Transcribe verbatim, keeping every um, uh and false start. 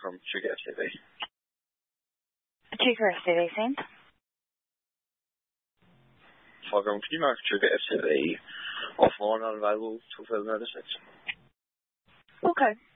from Trigger F C V. Trigger F C V, send. Falcon, can you mark Trigger F C V offline, not available till further notice? Okay.